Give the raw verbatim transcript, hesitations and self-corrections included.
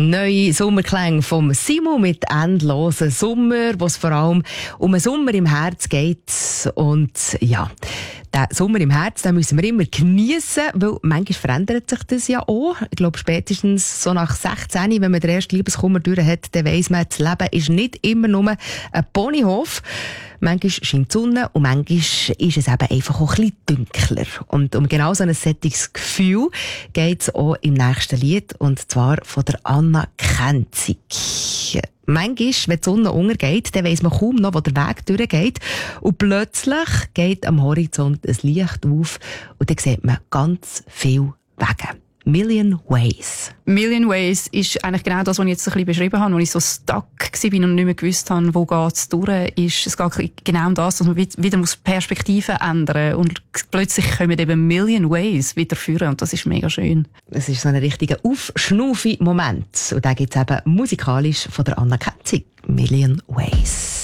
Neue Sommerklänge vom Simo mit endlosen Sommer, wo es vor allem um einen Sommer im Herz geht. Und ja, den Sommer im Herz, den müssen wir immer geniessen, weil manchmal verändert sich das ja auch. Ich glaube, spätestens so nach sechzehn, wenn man den ersten Liebeskummer durch hat, dann weiss man, das Leben ist nicht immer nur ein Ponyhof. Manchmal scheint die Sonne und manchmal ist es eben einfach auch ein bisschen dunkler. Und um genau so ein sättiges Gefühl geht es auch im nächsten Lied, und zwar von der Anna Kenzig. Manchmal, wenn die Sonne untergeht, dann weiss man kaum noch, wo der Weg durchgeht. Und plötzlich geht am Horizont ein Licht auf und dann sieht man ganz viele Wege. Million Ways. Million Ways ist eigentlich genau das, was ich jetzt ein bisschen beschrieben habe, wo ich so stuck war und nicht mehr gewusst habe, wo geht es durch. Ist, es geht genau um das, dass man wieder muss Perspektiven ändern muss. Und plötzlich kommen eben Million Ways wieder führen. Und das ist mega schön. Es ist so ein richtiger Aufschnuffi-Moment. Und den gibt es eben musikalisch von der Anna Kenzig. Million Ways.